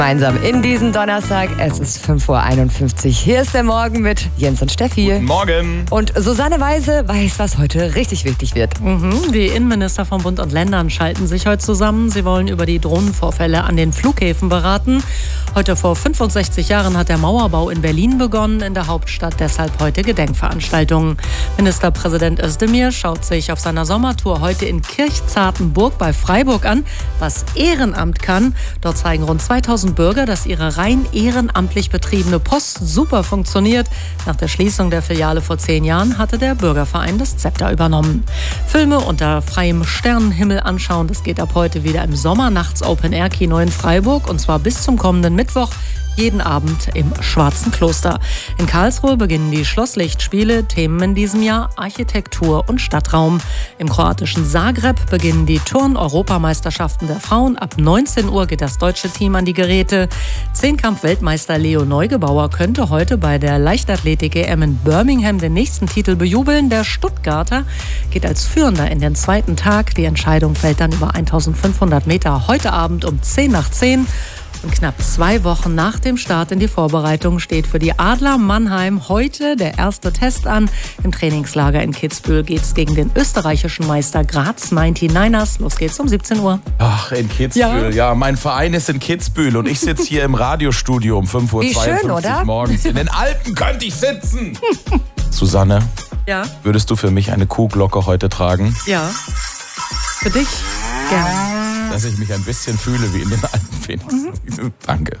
Gemeinsam in diesen Donnerstag. Es ist 5:51 Uhr. Hier ist der Morgen mit Jens und Steffi. Guten Morgen. Und Susanne Weise weiß, was heute richtig wichtig wird. Die Innenminister von Bund und Ländern schalten sich heute zusammen. Sie wollen über die Drohnenvorfälle an den Flughäfen beraten. Heute vor 65 Jahren hat der Mauerbau in Berlin begonnen, in der Hauptstadt deshalb heute Gedenkveranstaltungen. Ministerpräsident Özdemir schaut sich auf seiner Sommertour heute in Kirchzartenburg bei Freiburg an, was Ehrenamt kann. Dort zeigen rund 2000 Bürger, dass ihre rein ehrenamtlich betriebene Post super funktioniert. Nach der Schließung der Filiale vor 10 Jahren hatte der Bürgerverein das Zepter übernommen. Filme unter freiem Sternenhimmel anschauen, das geht ab heute wieder im Sommernachts-Open-Air-Kino in Freiburg und zwar bis zum kommenden Mittwoch. Jeden Abend im Schwarzen Kloster. In Karlsruhe beginnen die Schlosslichtspiele. Themen in diesem Jahr Architektur und Stadtraum. Im kroatischen Zagreb beginnen die Turn-Europameisterschaften der Frauen. Ab 19 Uhr geht das deutsche Team an die Geräte. Zehnkampf-Weltmeister Leo Neugebauer könnte heute bei der Leichtathletik-EM in Birmingham den nächsten Titel bejubeln. Der Stuttgarter geht als Führender in den zweiten Tag. Die Entscheidung fällt dann über 1500 Meter heute Abend um 10:10. Und knapp 2 Wochen nach dem Start in die Vorbereitung steht für die Adler Mannheim heute der erste Test an. Im Trainingslager in Kitzbühel geht es gegen den österreichischen Meister Graz 99ers. Los geht's um 17 Uhr. Ach, in Kitzbühel. Ja, mein Verein ist in Kitzbühel und ich sitze hier im Radiostudio um 5:52 Uhr morgens. In den Alpen könnte ich sitzen. Susanne, Ja? würdest du für mich eine Kuhglocke heute tragen? Ja. Für dich? Gerne. Dass ich mich ein bisschen fühle wie in den Alpen. Danke.